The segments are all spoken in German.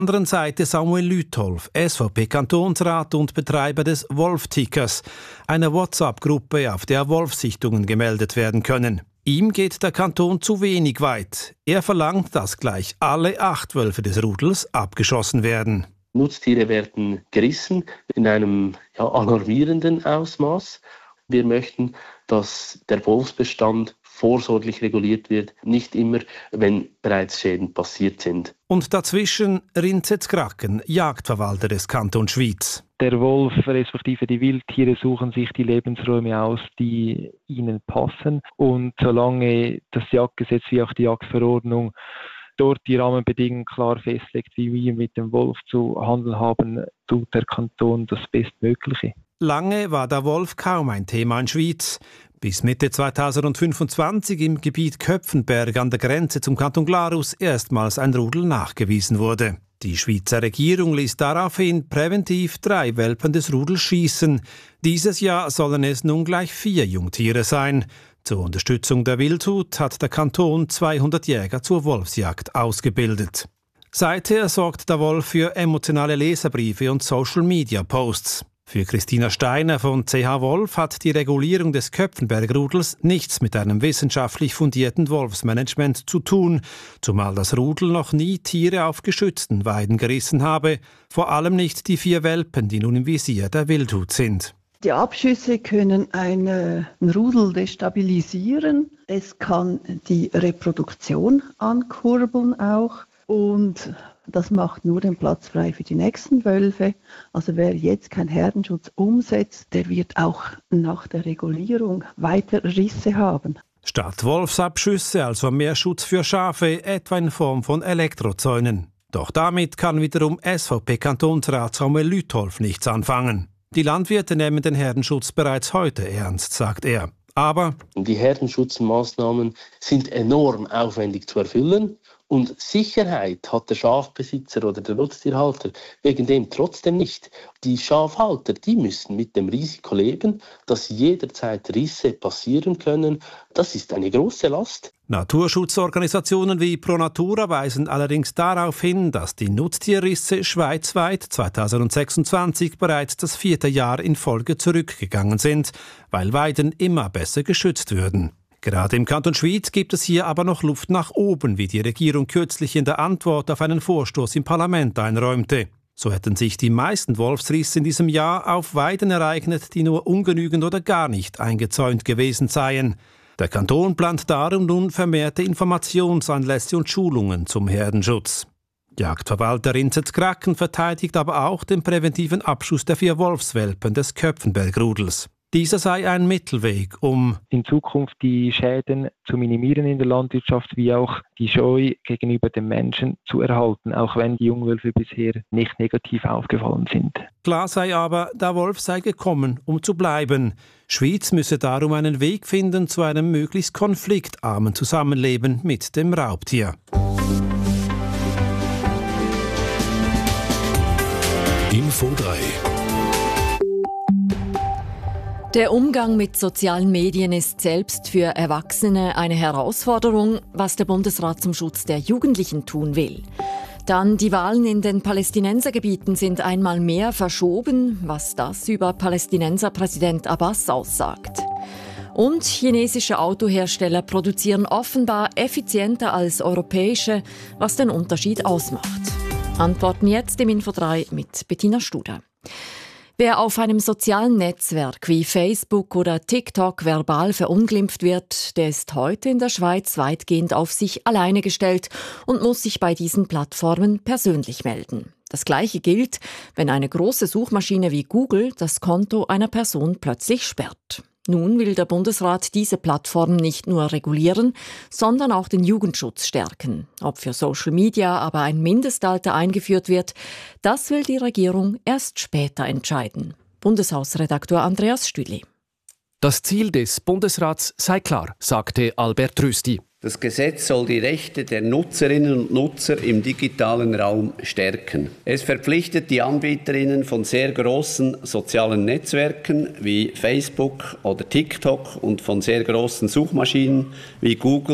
anderen Seite Samuel Lütolf, SVP-Kantonsrat und Betreiber des Wolf-Tickers, einer WhatsApp-Gruppe, auf der Wolfsichtungen gemeldet werden können. Ihm geht der Kanton zu wenig weit. Er verlangt, dass gleich alle 8 Wölfe des Rudels abgeschossen werden. Nutztiere werden gerissen in einem alarmierenden Ausmaß. Wir möchten, dass der Wolfsbestand vorsorglich reguliert wird, nicht immer, wenn bereits Schäden passiert sind. Und dazwischen Rinzet Kraken, Jagdverwalter des Kantons Schwyz. Der Wolf respektive die Wildtiere suchen sich die Lebensräume aus, die ihnen passen. Und solange das Jagdgesetz wie auch die Jagdverordnung dort die Rahmenbedingungen klar festlegt, wie wir mit dem Wolf zu handeln haben, tut der Kanton das Bestmögliche. Lange war der Wolf kaum ein Thema in Schwyz, bis Mitte 2025 im Gebiet Köpfenberg an der Grenze zum Kanton Glarus erstmals ein Rudel nachgewiesen wurde. Die Schweizer Regierung ließ daraufhin präventiv 3 Welpen des Rudels schießen. Dieses Jahr sollen es nun gleich 4 Jungtiere sein. Zur Unterstützung der Wildhut hat der Kanton 200 Jäger zur Wolfsjagd ausgebildet. Seither sorgt der Wolf für emotionale Leserbriefe und Social-Media-Posts. Für Christina Steiner von CH Wolf hat die Regulierung des Köpfenberg-Rudels nichts mit einem wissenschaftlich fundierten Wolfsmanagement zu tun, zumal das Rudel noch nie Tiere auf geschützten Weiden gerissen habe, vor allem nicht die 4 Welpen, die nun im Visier der Wildhut sind. Die Abschüsse können ein Rudel destabilisieren. Es kann die Reproduktion ankurbeln auch und das macht nur den Platz frei für die nächsten Wölfe. Also wer jetzt keinen Herdenschutz umsetzt, der wird auch nach der Regulierung weiter Risse haben. Statt Wolfsabschüsse also mehr Schutz für Schafe, etwa in Form von Elektrozäunen. Doch damit kann wiederum SVP-Kantonsrat Samuel Lütolf nichts anfangen. Die Landwirte nehmen den Herdenschutz bereits heute ernst, sagt er. Aber die Herdenschutzmaßnahmen sind enorm aufwendig zu erfüllen. Und Sicherheit hat der Schafbesitzer oder der Nutztierhalter wegen dem trotzdem nicht. Die Schafhalter, die müssen mit dem Risiko leben, dass jederzeit Risse passieren können. Das ist eine große Last. Naturschutzorganisationen wie Pro Natura weisen allerdings darauf hin, dass die Nutztierrisse schweizweit 2026 bereits das 4. Jahr in Folge zurückgegangen sind, weil Weiden immer besser geschützt würden. Gerade im Kanton Schwyz gibt es hier aber noch Luft nach oben, wie die Regierung kürzlich in der Antwort auf einen Vorstoß im Parlament einräumte. So hätten sich die meisten Wolfsrisse in diesem Jahr auf Weiden ereignet, die nur ungenügend oder gar nicht eingezäunt gewesen seien. Der Kanton plant darum nun vermehrte Informationsanlässe und Schulungen zum Herdenschutz. Jagdverwalter Rinzet Kraken verteidigt aber auch den präventiven Abschuss der 4 Wolfswelpen des Köpfenberg-Rudels. Dieser sei ein Mittelweg, um in Zukunft die Schäden zu minimieren in der Landwirtschaft, wie auch die Scheu gegenüber den Menschen zu erhalten, auch wenn die Jungwölfe bisher nicht negativ aufgefallen sind. Klar sei aber, der Wolf sei gekommen, um zu bleiben. Schwyz müsse darum einen Weg finden zu einem möglichst konfliktarmen Zusammenleben mit dem Raubtier. Info 3. Der Umgang mit sozialen Medien ist selbst für Erwachsene eine Herausforderung, was der Bundesrat zum Schutz der Jugendlichen tun will. Dann die Wahlen in den Palästinensergebieten sind einmal mehr verschoben, was das über Palästinenserpräsident Abbas aussagt. Und chinesische Autohersteller produzieren offenbar effizienter als europäische, was den Unterschied ausmacht. Antworten jetzt im Info 3 mit Bettina Studer. Wer auf einem sozialen Netzwerk wie Facebook oder TikTok verbal verunglimpft wird, der ist heute in der Schweiz weitgehend auf sich alleine gestellt und muss sich bei diesen Plattformen persönlich melden. Das Gleiche gilt, wenn eine große Suchmaschine wie Google das Konto einer Person plötzlich sperrt. Nun will der Bundesrat diese Plattform nicht nur regulieren, sondern auch den Jugendschutz stärken. Ob für Social Media aber ein Mindestalter eingeführt wird, das will die Regierung erst später entscheiden. Bundeshausredaktor Andreas Stüli. Das Ziel des Bundesrats sei klar, sagte Albert Rüsti. Das Gesetz soll die Rechte der Nutzerinnen und Nutzer im digitalen Raum stärken. Es verpflichtet die Anbieterinnen von sehr großen sozialen Netzwerken wie Facebook oder TikTok und von sehr großen Suchmaschinen wie Google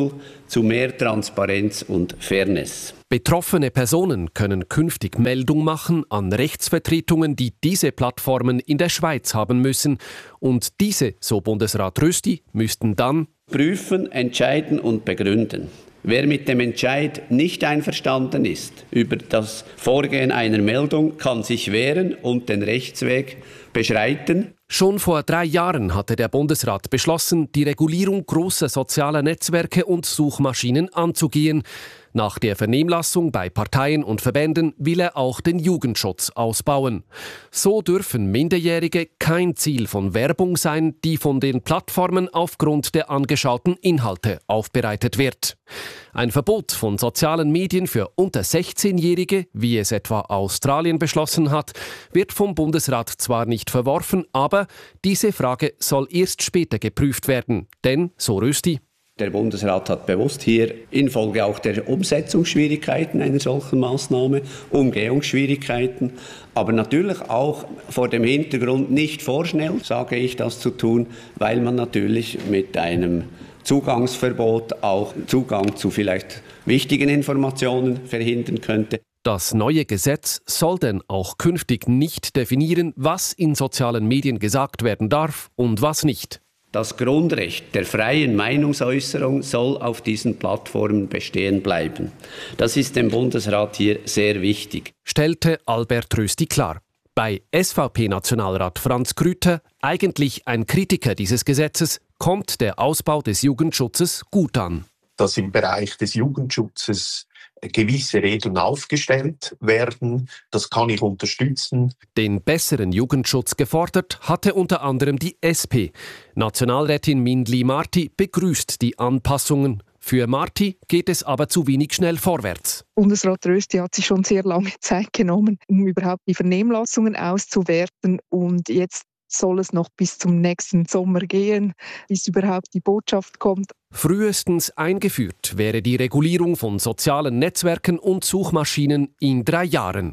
zu mehr Transparenz und Fairness. Betroffene Personen können künftig Meldung machen an Rechtsvertretungen, die diese Plattformen in der Schweiz haben müssen. Und diese, so Bundesrat Rösti, müssten dann prüfen, entscheiden und begründen. Wer mit dem Entscheid nicht einverstanden ist über das Vorgehen einer Meldung, kann sich wehren und den Rechtsweg beschreiten. Schon vor 3 Jahren hatte der Bundesrat beschlossen, die Regulierung großer sozialer Netzwerke und Suchmaschinen anzugehen. Nach der Vernehmlassung bei Parteien und Verbänden will er auch den Jugendschutz ausbauen. So dürfen Minderjährige kein Ziel von Werbung sein, die von den Plattformen aufgrund der angeschauten Inhalte aufbereitet wird. Ein Verbot von sozialen Medien für unter 16-Jährige, wie es etwa Australien beschlossen hat, wird vom Bundesrat zwar nicht verworfen, aber diese Frage soll erst später geprüft werden. Denn, so Rösti, der Bundesrat hat bewusst hier infolge auch der Umsetzungsschwierigkeiten einer solchen Maßnahme, Umgehungsschwierigkeiten, aber natürlich auch vor dem Hintergrund nicht vorschnell, sage ich, das zu tun, weil man natürlich mit einem Zugangsverbot auch Zugang zu vielleicht wichtigen Informationen verhindern könnte. Das neue Gesetz soll denn auch künftig nicht definieren, was in sozialen Medien gesagt werden darf und was nicht. Das Grundrecht der freien Meinungsäußerung soll auf diesen Plattformen bestehen bleiben. Das ist dem Bundesrat hier sehr wichtig, stellte Albert Rösti klar. Bei SVP-Nationalrat Franz Grüter, eigentlich ein Kritiker dieses Gesetzes, kommt der Ausbau des Jugendschutzes gut an. Dass im Bereich des Jugendschutzes gewisse Regeln aufgestellt werden, das kann ich unterstützen. Den besseren Jugendschutz gefordert hatte unter anderem die SP. Nationalrätin Mindli Marti begrüßt die Anpassungen. Für Marti geht es aber zu wenig schnell vorwärts. Bundesrat Rösti hat sich schon sehr lange Zeit genommen, um überhaupt die Vernehmlassungen auszuwerten. Und jetzt soll es noch bis zum nächsten Sommer gehen, bis überhaupt die Botschaft kommt. Frühestens eingeführt wäre die Regulierung von sozialen Netzwerken und Suchmaschinen in 3 Jahren.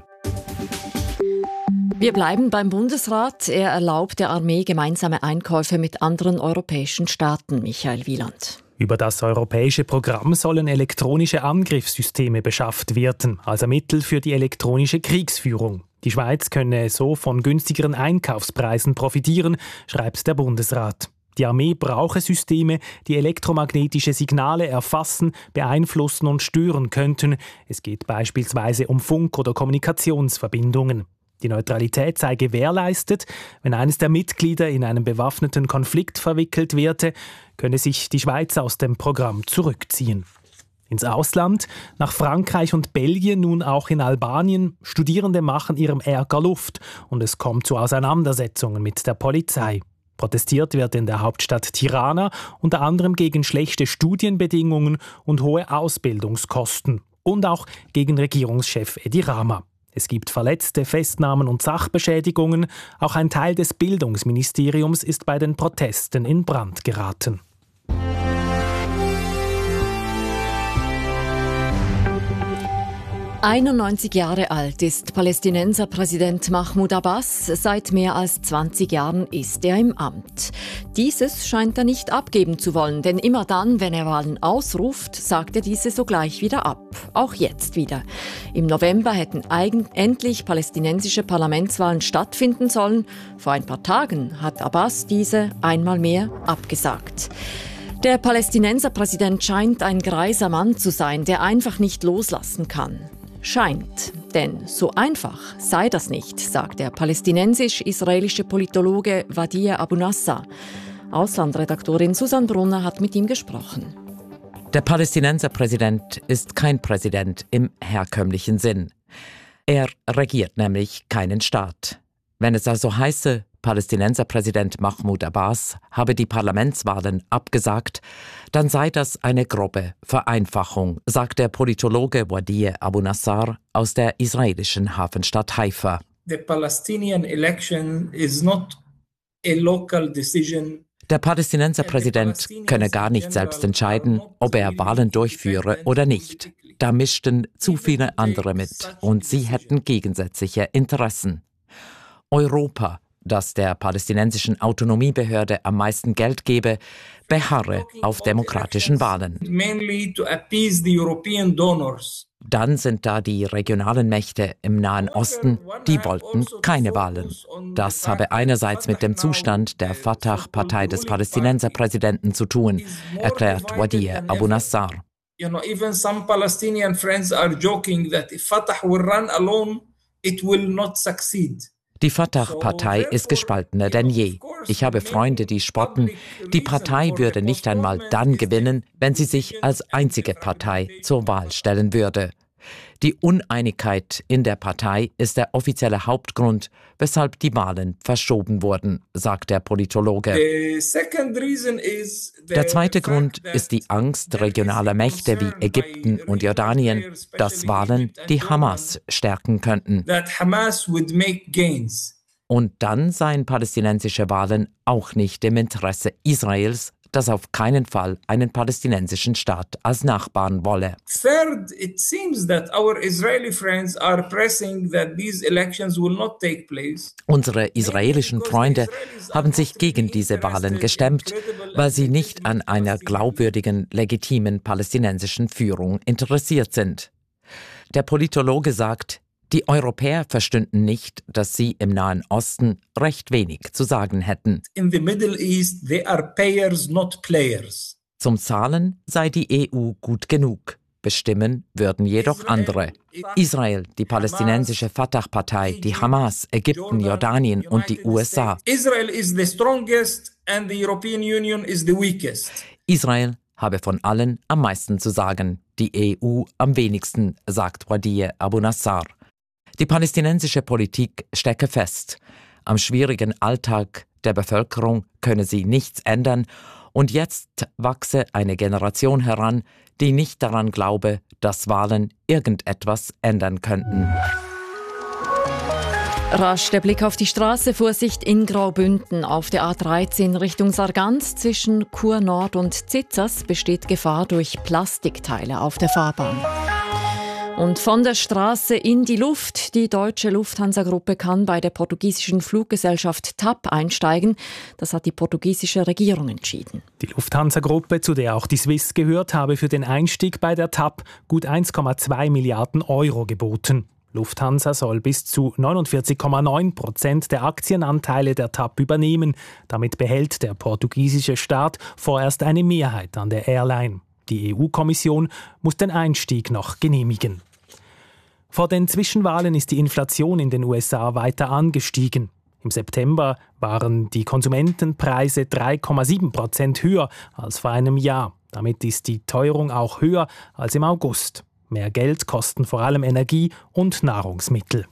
Wir bleiben beim Bundesrat. Er erlaubt der Armee gemeinsame Einkäufe mit anderen europäischen Staaten. Michael Wieland. Über das europäische Programm sollen elektronische Angriffssysteme beschafft werden, also Mittel für die elektronische Kriegsführung. Die Schweiz könne so von günstigeren Einkaufspreisen profitieren, schreibt der Bundesrat. Die Armee brauche Systeme, die elektromagnetische Signale erfassen, beeinflussen und stören könnten. Es geht beispielsweise um Funk- oder Kommunikationsverbindungen. Die Neutralität sei gewährleistet. Wenn eines der Mitglieder in einen bewaffneten Konflikt verwickelt werde, könne sich die Schweiz aus dem Programm zurückziehen. Ins Ausland, nach Frankreich und Belgien, nun auch in Albanien. Studierende machen ihrem Ärger Luft und es kommt zu Auseinandersetzungen mit der Polizei. Protestiert wird in der Hauptstadt Tirana unter anderem gegen schlechte Studienbedingungen und hohe Ausbildungskosten und auch gegen Regierungschef Edi Rama. Es gibt Verletzte, Festnahmen und Sachbeschädigungen. Auch ein Teil des Bildungsministeriums ist bei den Protesten in Brand geraten. ...91 Jahre alt ist Palästinenser Präsident Mahmoud Abbas. Seit mehr als 20 Jahren ist er im Amt. Dieses scheint er nicht abgeben zu wollen, denn immer dann, wenn er Wahlen ausruft, sagt er diese sogleich wieder ab. Auch jetzt wieder. Im November hätten endlich palästinensische Parlamentswahlen stattfinden sollen. Vor ein paar Tagen hat Abbas diese einmal mehr abgesagt. Der Palästinenser Präsident scheint ein greiser Mann zu sein, der einfach nicht loslassen kann. Scheint. Denn so einfach sei das nicht, sagt der palästinensisch-israelische Politologe Wadie Abu Nassar. Auslandredaktorin Susanne Brunner hat mit ihm gesprochen. Der Palästinenser-Präsident ist kein Präsident im herkömmlichen Sinn. Er regiert nämlich keinen Staat. Wenn es also heiße, Palästinenser-Präsident Mahmoud Abbas habe die Parlamentswahlen abgesagt, dann sei das eine grobe Vereinfachung, sagt der Politologe Wadie Abu Nassar aus der israelischen Hafenstadt Haifa. The Palestinian election is not a local decision. Der Palästinenser-Präsident könne gar nicht selbst entscheiden, ob er Wahlen durchführe oder nicht. Da mischten zu viele andere mit und sie hätten gegensätzliche Interessen. Europa das der palästinensischen Autonomiebehörde am meisten Geld gebe, beharre auf demokratischen Wahlen. Dann sind da die regionalen Mächte im Nahen Osten, die wollten keine Wahlen. Das habe einerseits mit dem Zustand der Fatah-Partei des Palästinenserpräsidenten zu tun, erklärt Wadie Abu Nassar. Even some Palestinian friends are joking that if Fatah will run alone, it will not succeed. Die Fatah-Partei ist gespaltener denn je. Ich habe Freunde, die spotten, die Partei würde nicht einmal dann gewinnen, wenn sie sich als einzige Partei zur Wahl stellen würde. Die Uneinigkeit in der Partei ist der offizielle Hauptgrund, weshalb die Wahlen verschoben wurden, sagt der Politologe. Der zweite Grund ist die Angst regionaler Mächte wie Ägypten und Jordanien, dass Wahlen die Hamas stärken könnten. Und dann seien palästinensische Wahlen auch nicht im Interesse Israels, das auf keinen Fall einen palästinensischen Staat als Nachbarn wolle. Third, it seems that our Israeli friends are pressing that these elections will not take place. Unsere israelischen Freunde haben sich gegen diese Wahlen gestemmt, weil sie nicht an einer glaubwürdigen, legitimen palästinensischen Führung interessiert sind. Der Politologe sagt, die Europäer verstünden nicht, dass sie im Nahen Osten recht wenig zu sagen hätten. In the Middle East, they are payers, not players. Zum Zahlen sei die EU gut genug. Bestimmen würden jedoch andere. Israel, die palästinensische Fatah-Partei, die Hamas, Ägypten, Jordanien und die USA. Israel is the strongest and the European Union is the weakest. Israel habe von allen am meisten zu sagen, die EU am wenigsten, sagt Wadie Abu Nassar. Die palästinensische Politik stecke fest. Am schwierigen Alltag der Bevölkerung könne sie nichts ändern und jetzt wachse eine Generation heran, die nicht daran glaube, dass Wahlen irgendetwas ändern könnten. Rasch der Blick auf die Straße. Vorsicht in Graubünden. Auf der A13 Richtung Sargans zwischen Chur Nord und Zitzers besteht Gefahr durch Plastikteile auf der Fahrbahn. Und von der Straße in die Luft. Die deutsche Lufthansa-Gruppe kann bei der portugiesischen Fluggesellschaft TAP einsteigen. Das hat die portugiesische Regierung entschieden. Die Lufthansa-Gruppe, zu der auch die Swiss gehört, habe für den Einstieg bei der TAP gut 1,2 Milliarden Euro geboten. Lufthansa soll bis zu 49,9% der Aktienanteile der TAP übernehmen. Damit behält der portugiesische Staat vorerst eine Mehrheit an der Airline. Die EU-Kommission muss den Einstieg noch genehmigen. Vor den Zwischenwahlen ist die Inflation in den USA weiter angestiegen. Im September waren die Konsumentenpreise 3,7% höher als vor einem Jahr. Damit ist die Teuerung auch höher als im August. Mehr Geld kosten vor allem Energie und Nahrungsmittel.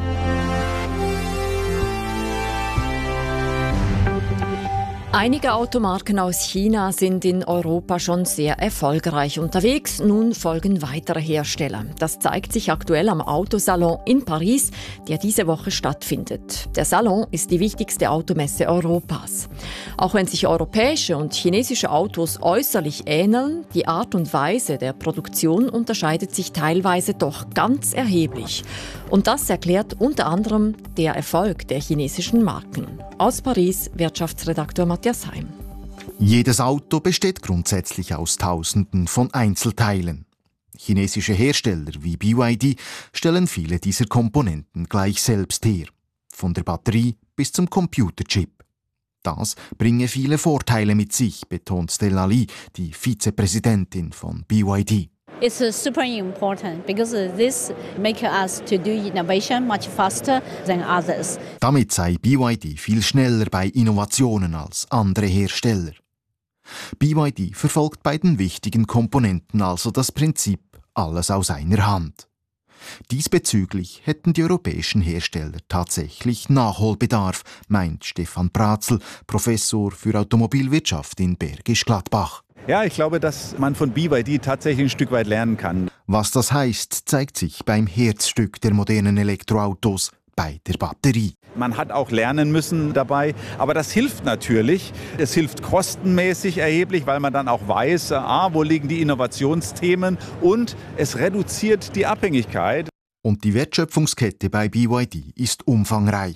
Einige Automarken aus China sind in Europa schon sehr erfolgreich unterwegs. Nun folgen weitere Hersteller. Das zeigt sich aktuell am Autosalon in Paris, der diese Woche stattfindet. Der Salon ist die wichtigste Automesse Europas. Auch wenn sich europäische und chinesische Autos äußerlich ähneln, die Art und Weise der Produktion unterscheidet sich teilweise doch ganz erheblich. Und das erklärt unter anderem der Erfolg der chinesischen Marken. Aus Paris, Wirtschaftsredakteur Matthias Heim. Jedes Auto besteht grundsätzlich aus Tausenden von Einzelteilen. Chinesische Hersteller wie BYD stellen viele dieser Komponenten gleich selbst her. Von der Batterie bis zum Computerchip. Das bringe viele Vorteile mit sich, betont Stella Li, die Vizepräsidentin von BYD. It's super important because this makes us to do innovation much faster than others. Damit sei BYD viel schneller bei Innovationen als andere Hersteller. BYD verfolgt bei den wichtigen Komponenten also das Prinzip alles aus einer Hand. Diesbezüglich hätten die europäischen Hersteller tatsächlich Nachholbedarf, meint Stefan Bratzel, Professor für Automobilwirtschaft in Bergisch Gladbach. Ja, ich glaube, dass man von BYD tatsächlich ein Stück weit lernen kann. Was das heißt, zeigt sich beim Herzstück der modernen Elektroautos, bei der Batterie. Man hat auch lernen müssen dabei, aber das hilft natürlich. Es hilft kostenmäßig erheblich, weil man dann auch weiß, wo liegen die Innovationsthemen, und es reduziert die Abhängigkeit. Und die Wertschöpfungskette bei BYD ist umfangreich.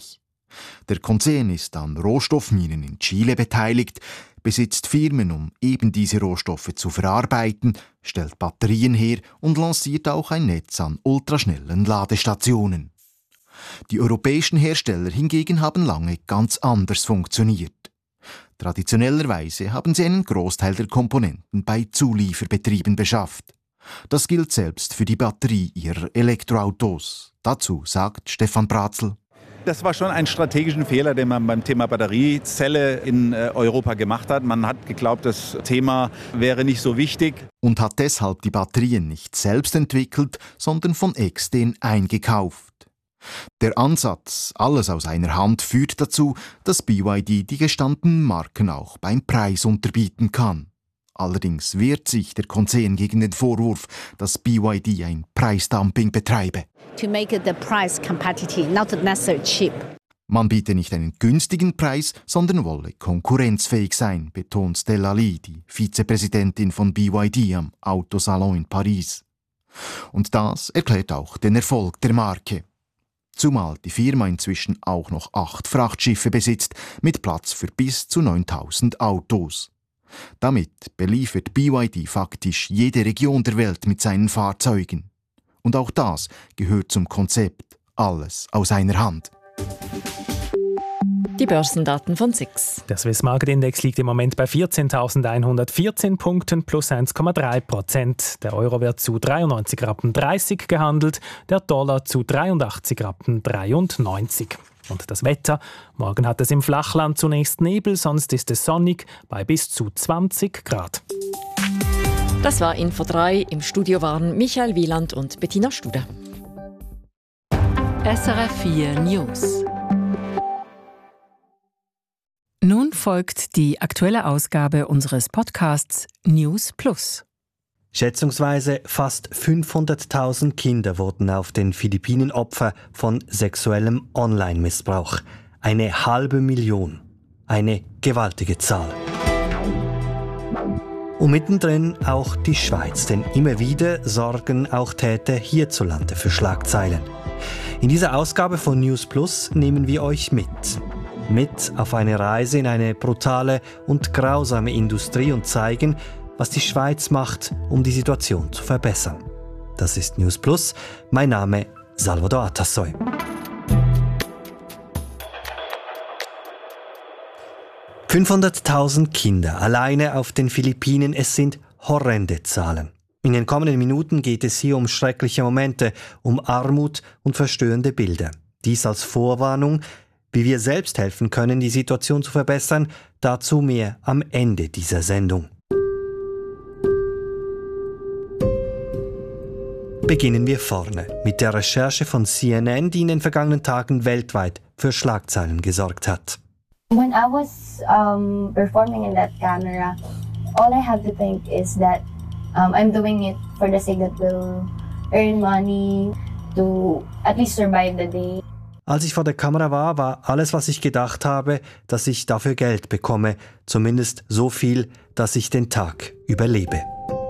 Der Konzern ist an Rohstoffminen in Chile beteiligt, besitzt Firmen, um eben diese Rohstoffe zu verarbeiten, stellt Batterien her und lanciert auch ein Netz an ultraschnellen Ladestationen. Die europäischen Hersteller hingegen haben lange ganz anders funktioniert. Traditionellerweise haben sie einen Großteil der Komponenten bei Zulieferbetrieben beschafft. Das gilt selbst für die Batterie ihrer Elektroautos. Dazu sagt Stefan Bratzel: Das war schon ein strategischen Fehler, den man beim Thema Batteriezelle in Europa gemacht hat. Man hat geglaubt, das Thema wäre nicht so wichtig. Und hat deshalb die Batterien nicht selbst entwickelt, sondern von extern eingekauft. Der Ansatz, alles aus einer Hand, führt dazu, dass BYD die gestandenen Marken auch beim Preis unterbieten kann. Allerdings wehrt sich der Konzern gegen den Vorwurf, dass BYD ein Preisdumping betreibe. To make the price competitive, not necessarily cheap. Man biete nicht einen günstigen Preis, sondern wolle konkurrenzfähig sein, betont Stella Lee, die Vizepräsidentin von BYD am Autosalon in Paris. Und das erklärt auch den Erfolg der Marke. Zumal die Firma inzwischen auch noch 8 Frachtschiffe besitzt, mit Platz für bis zu 9000 Autos. Damit beliefert BYD faktisch jede Region der Welt mit seinen Fahrzeugen. Und auch das gehört zum Konzept, alles aus einer Hand. Die Börsendaten von SIX. Der Swiss Market Index liegt im Moment bei 14.114 Punkten plus 1,3%. Der Euro wird zu 93,30 Rappen gehandelt, der Dollar zu 83,93 Rappen. Und das Wetter? Morgen hat es im Flachland zunächst Nebel, sonst ist es sonnig bei bis zu 20 Grad. Das war Info 3. Im Studio waren Michael Wieland und Bettina Studer. SRF 4 News. Nun folgt die aktuelle Ausgabe unseres Podcasts News Plus. Schätzungsweise fast 500.000 Kinder wurden auf den Philippinen Opfer von sexuellem Online-Missbrauch. 500.000. Eine gewaltige Zahl. Und mittendrin auch die Schweiz, denn immer wieder sorgen auch Täter hierzulande für Schlagzeilen. In dieser Ausgabe von News Plus nehmen wir euch mit auf eine Reise in eine brutale und grausame Industrie und zeigen, was die Schweiz macht, um die Situation zu verbessern. Das ist News Plus. Mein Name Salvador Atassoy. «500.000 Kinder alleine auf den Philippinen, es sind horrende Zahlen. In den kommenden Minuten geht es hier um schreckliche Momente, um Armut und verstörende Bilder. Dies als Vorwarnung, wie wir selbst helfen können, die Situation zu verbessern, dazu mehr am Ende dieser Sendung. Beginnen wir vorne mit der Recherche von CNN, die in den vergangenen Tagen weltweit für Schlagzeilen gesorgt hat. When I was performing in that camera, all I have to think is that I'm doing it for the sake that will earn money to at least survive the day. Als ich vor der Kamera war alles, was ich gedacht habe, dass ich dafür Geld bekomme, zumindest so viel, dass ich den Tag überlebe.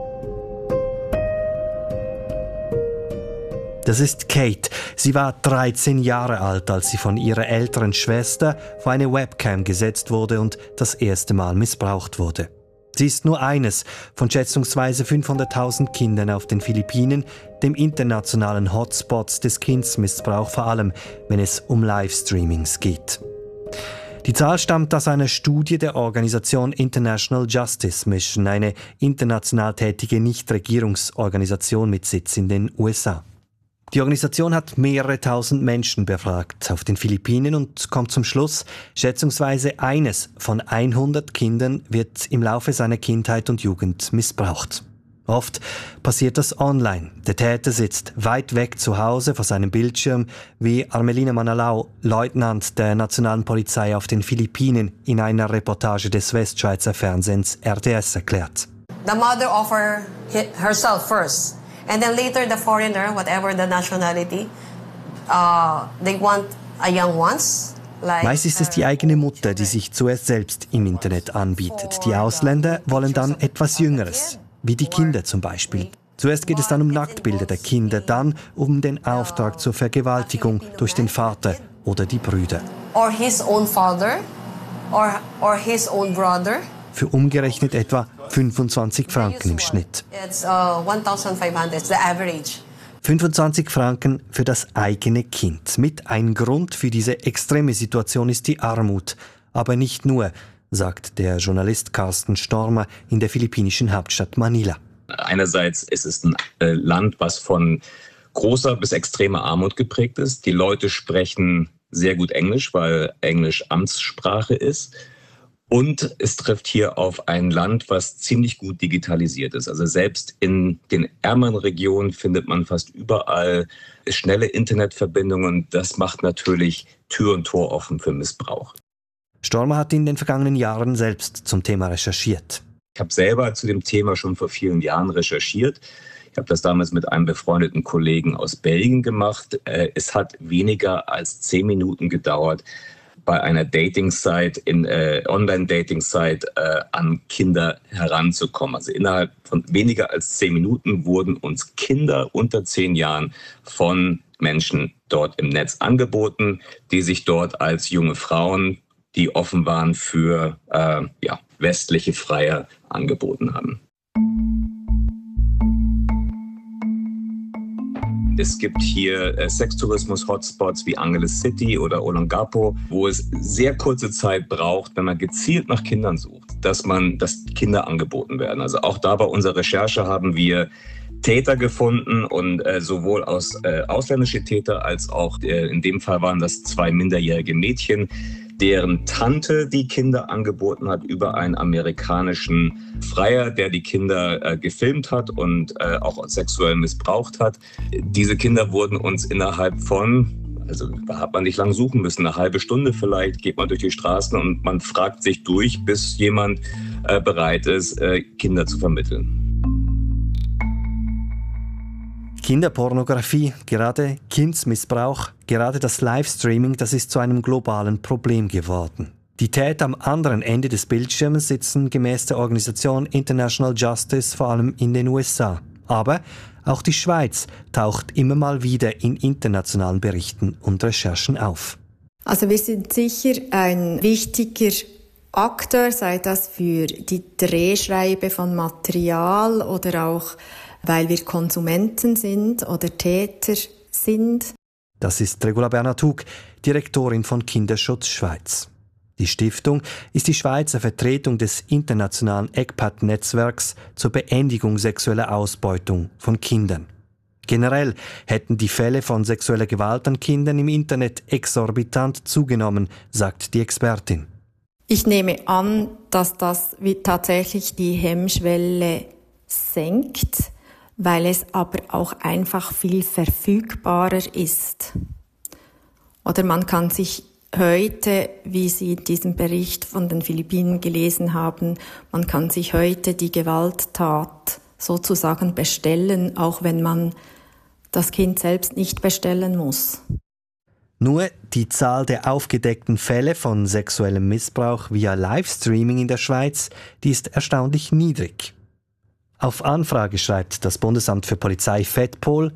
Das ist Kate. Sie war 13 Jahre alt, als sie von ihrer älteren Schwester vor eine Webcam gesetzt wurde und das erste Mal missbraucht wurde. Sie ist nur eines von schätzungsweise 500.000 Kindern auf den Philippinen, dem internationalen Hotspots des Kindsmissbrauchs, vor allem wenn es um Livestreamings geht. Die Zahl stammt aus einer Studie der Organisation International Justice Mission, eine international tätige Nichtregierungsorganisation mit Sitz in den USA. Die Organisation hat mehrere tausend Menschen befragt auf den Philippinen und kommt zum Schluss, schätzungsweise eines von 100 Kindern wird im Laufe seiner Kindheit und Jugend missbraucht. Oft passiert das online. Der Täter sitzt weit weg zu Hause vor seinem Bildschirm, wie Armelina Manalao, Leutnant der Nationalen Polizei auf den Philippinen, in einer Reportage des Westschweizer Fernsehens RTS erklärt. The mother offered herself first. And then later the foreigner, whatever the nationality, they want a young ones. Meist ist es die eigene Mutter, die sich zuerst selbst im Internet anbietet. Die Ausländer wollen dann etwas Jüngeres, wie die Kinder zum Beispiel. Zuerst geht es dann um Nacktbilder der Kinder, dann um den Auftrag zur Vergewaltigung durch den Vater oder die Brüder. Or his own father, or his own brother. Für umgerechnet etwa 25 Franken im Schnitt. It's 1,500, it's the average. 25 Franken für das eigene Kind. Mit ein Grund für diese extreme Situation ist die Armut. Aber nicht nur, sagt der Journalist Carsten Stormer in der philippinischen Hauptstadt Manila. Einerseits ist es ein Land, was von großer bis extremer Armut geprägt ist. Die Leute sprechen sehr gut Englisch, weil Englisch Amtssprache ist. Und es trifft hier auf ein Land, was ziemlich gut digitalisiert ist. Also selbst in den ärmeren Regionen findet man fast überall schnelle Internetverbindungen. Das macht natürlich Tür und Tor offen für Missbrauch. Stormer hat in den vergangenen Jahren selbst zum Thema recherchiert. Ich habe selber zu dem Thema schon vor vielen Jahren recherchiert. Ich habe das damals mit einem befreundeten Kollegen aus Belgien gemacht. Es hat weniger als 10 Minuten gedauert, bei einer Dating-Site, Online-Dating-Site an Kinder heranzukommen. Also innerhalb von weniger als 10 Minuten wurden uns Kinder unter 10 Jahren von Menschen dort im Netz angeboten, die sich dort als junge Frauen, die offen waren für westliche Freier, angeboten haben. Es gibt hier Sextourismus-Hotspots wie Angeles City oder Olongapo, wo es sehr kurze Zeit braucht, wenn man gezielt nach Kindern sucht, dass Kinder angeboten werden. Also auch da bei unserer Recherche haben wir Täter gefunden und sowohl ausländische Täter als auch in dem Fall waren das 2 minderjährige Mädchen, deren Tante die Kinder angeboten hat über einen amerikanischen Freier, der die Kinder gefilmt hat und auch sexuell missbraucht hat. Diese Kinder wurden uns innerhalb von, da hat man nicht lange suchen müssen, eine halbe Stunde vielleicht, geht man durch die Straßen und man fragt sich durch, bis jemand bereit ist, Kinder zu vermitteln. Kinderpornografie, gerade Kindsmissbrauch, gerade das Livestreaming, das ist zu einem globalen Problem geworden. Die Täter am anderen Ende des Bildschirms sitzen gemäß der Organisation International Justice vor allem in den USA. Aber auch die Schweiz taucht immer mal wieder in internationalen Berichten und Recherchen auf. Also wir sind sicher ein wichtiger Akteur, sei das für die Drehschreibe von Material oder auch weil wir Konsumenten sind oder Täter sind. Das ist Regula Bernhard-Hug, Direktorin von Kinderschutz Schweiz. Die Stiftung ist die Schweizer Vertretung des internationalen ECPAT-Netzwerks zur Beendigung sexueller Ausbeutung von Kindern. Generell hätten die Fälle von sexueller Gewalt an Kindern im Internet exorbitant zugenommen, sagt die Expertin. Ich nehme an, dass das tatsächlich die Hemmschwelle senkt, weil es aber auch einfach viel verfügbarer ist. Oder man kann sich heute, wie Sie in diesem Bericht von den Philippinen gelesen haben, man kann sich heute die Gewalttat sozusagen bestellen, auch wenn man das Kind selbst nicht bestellen muss. Nur die Zahl der aufgedeckten Fälle von sexuellem Missbrauch via Livestreaming in der Schweiz, die ist erstaunlich niedrig. Auf Anfrage schreibt das Bundesamt für Polizei FEDPOL,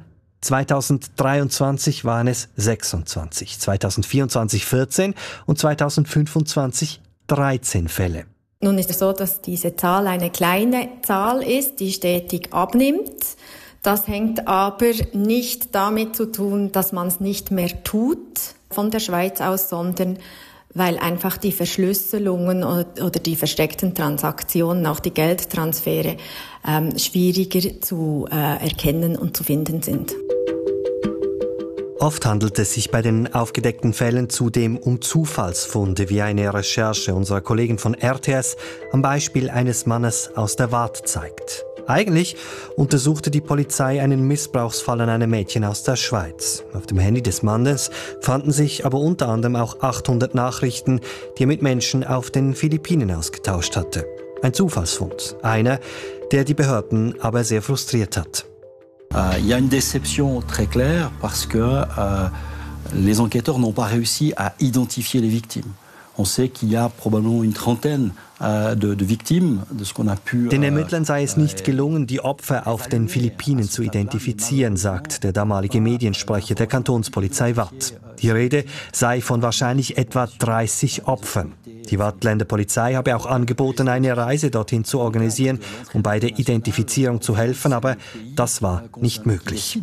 2023 waren es 26, 2024 14 und 2025 13 Fälle. Nun ist es so, dass diese Zahl eine kleine Zahl ist, die stetig abnimmt. Das hängt aber nicht damit zu tun, dass man es nicht mehr tut von der Schweiz aus, sondern weil einfach die Verschlüsselungen oder die versteckten Transaktionen, auch die Geldtransfere, schwieriger zu erkennen und zu finden sind. Oft handelt es sich bei den aufgedeckten Fällen zudem um Zufallsfunde, wie eine Recherche unserer Kollegen von RTS am Beispiel eines Mannes aus der Waadt zeigt. Eigentlich untersuchte die Polizei einen Missbrauchsfall an einem Mädchen aus der Schweiz. Auf dem Handy des Mannes fanden sich aber unter anderem auch 800 Nachrichten, die er mit Menschen auf den Philippinen ausgetauscht hatte. Ein Zufallsfund, einer, der die Behörden aber sehr frustriert hat. Il y a une déception très claire parce que les enquêteurs n'ont pas réussi à identifier les victimes. On sait qu'il y a probablement une trentaine de victimes de ce qu'on a pu. Den Ermittlern sei es nicht gelungen, die Opfer auf den Philippinen zu identifizieren, sagt der damalige Mediensprecher der Kantonspolizei Watt. Die Rede sei von wahrscheinlich etwa 30 Opfern. Die Wattländer Polizei habe auch angeboten, eine Reise dorthin zu organisieren, um bei der Identifizierung zu helfen, aber das war nicht möglich.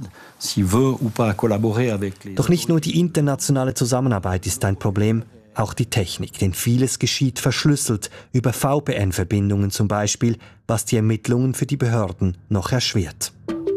Doch nicht nur die internationale Zusammenarbeit ist ein Problem, auch die Technik, denn vieles geschieht verschlüsselt, über VPN-Verbindungen zum Beispiel, was die Ermittlungen für die Behörden noch erschwert.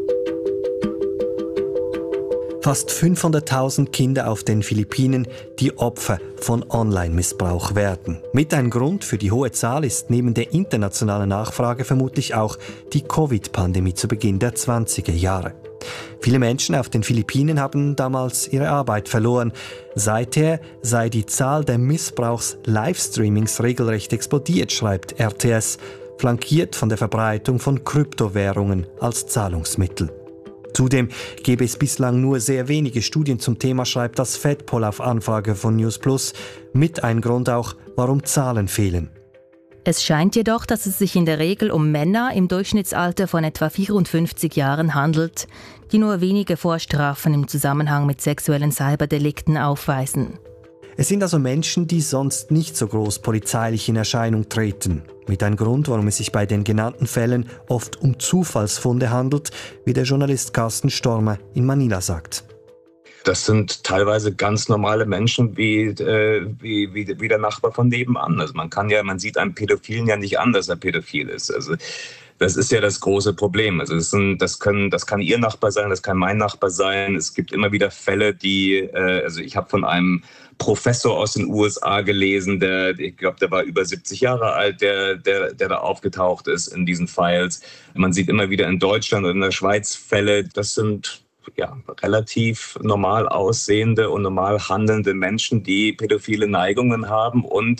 Fast 500.000 Kinder auf den Philippinen, die Opfer von Online-Missbrauch werden. Mit ein Grund für die hohe Zahl ist neben der internationalen Nachfrage vermutlich auch die Covid-Pandemie zu Beginn der 20er Jahre. Viele Menschen auf den Philippinen haben damals ihre Arbeit verloren. Seither sei die Zahl der Missbrauchs-Livestreamings regelrecht explodiert, schreibt RTS, flankiert von der Verbreitung von Kryptowährungen als Zahlungsmittel. Zudem gebe es bislang nur sehr wenige Studien zum Thema, schreibt das FedPol auf Anfrage von News Plus. Mit ein Grund auch, warum Zahlen fehlen. Es scheint jedoch, dass es sich in der Regel um Männer im Durchschnittsalter von etwa 54 Jahren handelt, die nur wenige Vorstrafen im Zusammenhang mit sexuellen Cyberdelikten aufweisen. Es sind also Menschen, die sonst nicht so groß polizeilich in Erscheinung treten. Mit ein Grund, warum es sich bei den genannten Fällen oft um Zufallsfunde handelt, wie der Journalist Carsten Stormer in Manila sagt. Das sind teilweise ganz normale Menschen wie der Nachbar von nebenan. Also man sieht einem Pädophilen ja nicht an, dass er pädophil ist. Also das ist ja das große Problem. Also das kann Ihr Nachbar sein, das kann mein Nachbar sein. Es gibt immer wieder Fälle, also ich habe von einem Professor aus den USA gelesen, ich glaube, der war über 70 Jahre alt, der da aufgetaucht ist in diesen Files. Man sieht immer wieder in Deutschland und in der Schweiz Fälle, das sind relativ normal aussehende und normal handelnde Menschen, die pädophile Neigungen haben und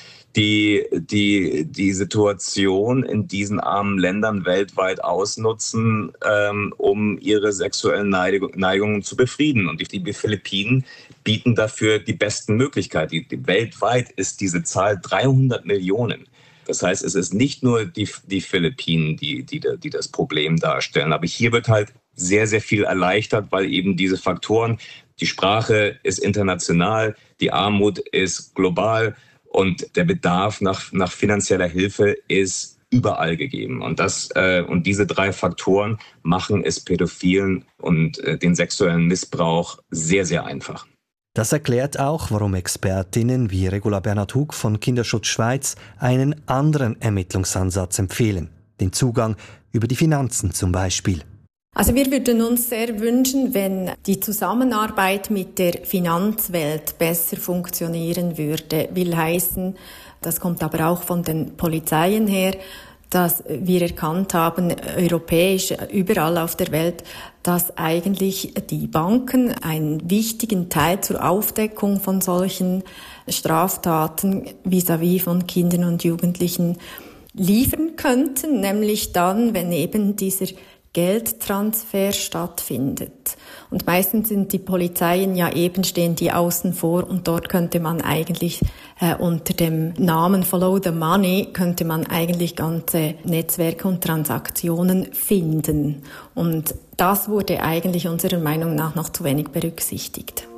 die Situation in diesen armen Ländern weltweit ausnutzen, um ihre sexuellen Neigungen zu befrieden. Und die Philippinen bieten dafür die besten Möglichkeiten. Weltweit ist diese Zahl 300 Millionen. Das heißt, es ist nicht nur die Philippinen, die das Problem darstellen. Aber hier wird halt sehr, sehr viel erleichtert, weil eben diese Faktoren, die Sprache ist international, die Armut ist global und der Bedarf nach finanzieller Hilfe ist überall gegeben. Und diese 3 Faktoren machen es Pädophilen und den sexuellen Missbrauch sehr, sehr einfach. Das erklärt auch, warum Expertinnen wie Regula Bernhard-Hug von Kinderschutz Schweiz einen anderen Ermittlungsansatz empfehlen. Den Zugang über die Finanzen zum Beispiel. Also wir würden uns sehr wünschen, wenn die Zusammenarbeit mit der Finanzwelt besser funktionieren würde. Will heißen, das kommt aber auch von den Polizeien her, dass wir erkannt haben, europäisch, überall auf der Welt, dass eigentlich die Banken einen wichtigen Teil zur Aufdeckung von solchen Straftaten vis-à-vis von Kindern und Jugendlichen liefern könnten, nämlich dann, wenn eben dieser Geldtransfer stattfindet. Und meistens sind die Polizeien stehen die außen vor und dort könnte man eigentlich unter dem Namen Follow the Money könnte man eigentlich ganze Netzwerke und Transaktionen finden. Und das wurde eigentlich unserer Meinung nach noch zu wenig berücksichtigt.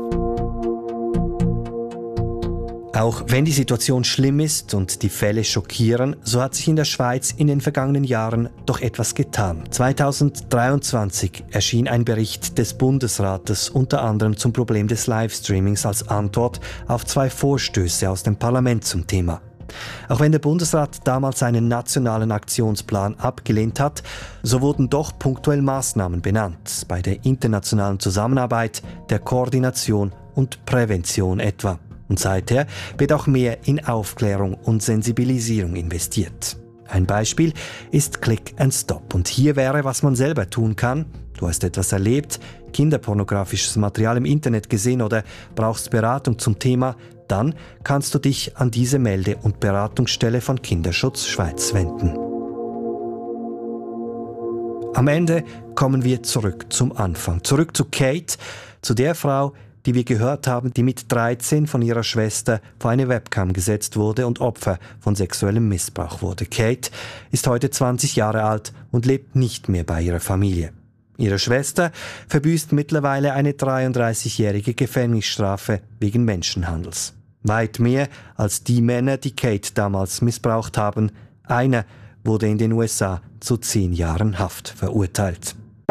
Auch wenn die Situation schlimm ist und die Fälle schockieren, so hat sich in der Schweiz in den vergangenen Jahren doch etwas getan. 2023 erschien ein Bericht des Bundesrates unter anderem zum Problem des Livestreamings als Antwort auf 2 Vorstöße aus dem Parlament zum Thema. Auch wenn der Bundesrat damals einen nationalen Aktionsplan abgelehnt hat, so wurden doch punktuell Maßnahmen benannt, bei der internationalen Zusammenarbeit, der Koordination und Prävention etwa. Und seither wird auch mehr in Aufklärung und Sensibilisierung investiert. Ein Beispiel ist Click and Stop. Und hier wäre, was man selber tun kann. Du hast etwas erlebt, kinderpornografisches Material im Internet gesehen oder brauchst Beratung zum Thema, dann kannst du dich an diese Melde- und Beratungsstelle von Kinderschutz Schweiz wenden. Am Ende kommen wir zurück zum Anfang, zurück zu Kate, zu der Frau, die wir gehört haben, die mit 13 von ihrer Schwester vor eine Webcam gesetzt wurde und Opfer von sexuellem Missbrauch wurde. Kate ist heute 20 Jahre alt und lebt nicht mehr bei ihrer Familie. Ihre Schwester verbüßt mittlerweile eine 33-jährige Gefängnisstrafe wegen Menschenhandels. Weit mehr als die Männer, die Kate damals missbraucht haben. Einer wurde in den USA zu 10 Jahren Haft verurteilt.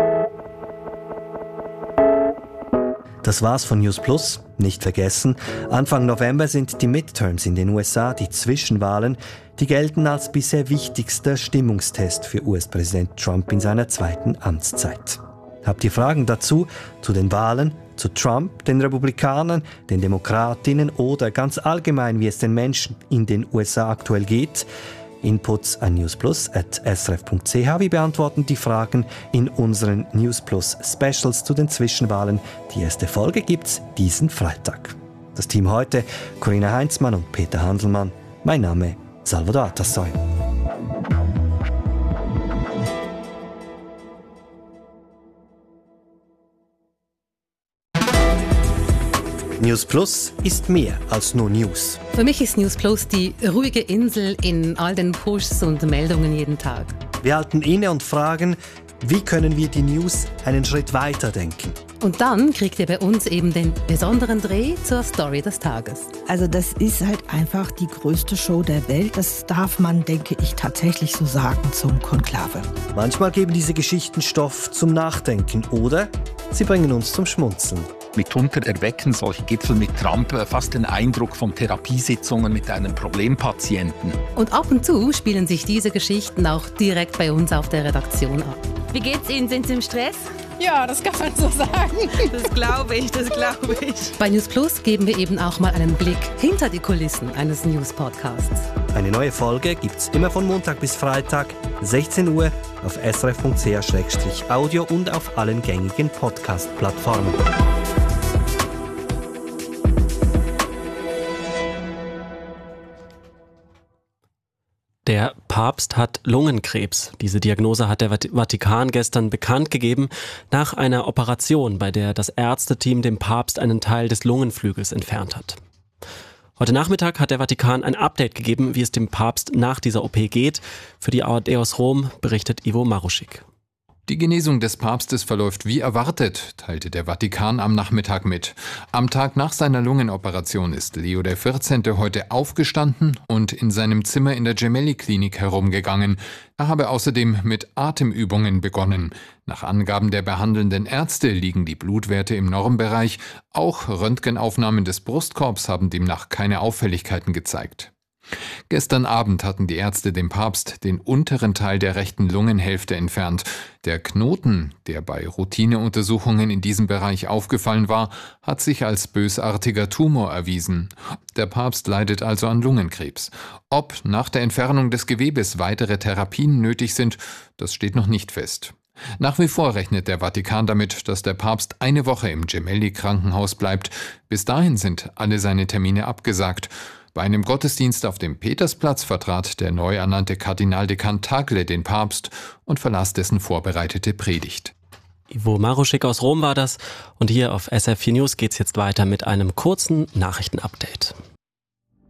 Das war's von News Plus. Nicht vergessen, Anfang November sind die Midterms in den USA, die Zwischenwahlen. Die gelten als bisher wichtigster Stimmungstest für US-Präsident Trump in seiner zweiten Amtszeit. Habt ihr Fragen dazu, zu den Wahlen, zu Trump, den Republikanern, den Demokratinnen oder ganz allgemein, wie es den Menschen in den USA aktuell geht? Inputs an newsplus@srf.ch. Wir beantworten die Fragen in unseren News Plus Specials zu den Zwischenwahlen. Die erste Folge gibt's diesen Freitag. Das Team heute: Corinna Heinzmann und Peter Handelmann. Mein Name Salvador Atassoy. News Plus ist mehr als nur News. Für mich ist News Plus die ruhige Insel in all den Pushs und Meldungen jeden Tag. Wir halten inne und fragen, wie können wir die News einen Schritt weiter denken? Und dann kriegt ihr bei uns eben den besonderen Dreh zur Story des Tages. Also das ist halt einfach die größte Show der Welt. Das darf man, denke ich, tatsächlich so sagen zum Konklave. Manchmal geben diese Geschichten Stoff zum Nachdenken oder sie bringen uns zum Schmunzeln. Mitunter erwecken solche Gipfel mit Trump fast den Eindruck von Therapiesitzungen mit einem Problempatienten. Und ab und zu spielen sich diese Geschichten auch direkt bei uns auf der Redaktion ab. Wie geht's Ihnen? Sind Sie im Stress? Ja, das kann man so sagen. Das glaube ich. Bei News Plus geben wir eben auch mal einen Blick hinter die Kulissen eines News-Podcasts. Eine neue Folge gibt's immer von Montag bis Freitag, 16 Uhr auf srf.ch/audio und auf allen gängigen Podcast-Plattformen. Der Papst hat Lungenkrebs. Diese Diagnose hat der Vatikan gestern bekannt gegeben nach einer Operation, bei der das Ärzteteam dem Papst einen Teil des Lungenflügels entfernt hat. Heute Nachmittag hat der Vatikan ein Update gegeben, wie es dem Papst nach dieser OP geht. Für die ARD aus Rom berichtet Ivo Maruschik. Die Genesung des Papstes verläuft wie erwartet, teilte der Vatikan am Nachmittag mit. Am Tag nach seiner Lungenoperation ist Leo XIV. Heute aufgestanden und in seinem Zimmer in der Gemelli-Klinik herumgegangen. Er habe außerdem mit Atemübungen begonnen. Nach Angaben der behandelnden Ärzte liegen die Blutwerte im Normbereich. Auch Röntgenaufnahmen des Brustkorbs haben demnach keine Auffälligkeiten gezeigt. Gestern Abend hatten die Ärzte dem Papst den unteren Teil der rechten Lungenhälfte entfernt. Der Knoten, der bei Routineuntersuchungen in diesem Bereich aufgefallen war, hat sich als bösartiger Tumor erwiesen. Der Papst leidet also an Lungenkrebs. Ob nach der Entfernung des Gewebes weitere Therapien nötig sind, das steht noch nicht fest. Nach wie vor rechnet der Vatikan damit, dass der Papst eine Woche im Gemelli-Krankenhaus bleibt. Bis dahin sind alle seine Termine abgesagt. Bei einem Gottesdienst auf dem Petersplatz vertrat der neu ernannte Kardinaldekan Tagle den Papst und verlas dessen vorbereitete Predigt. Ivo Maruschik aus Rom war das. Und hier auf SRF4 News geht's jetzt weiter mit einem kurzen Nachrichtenupdate.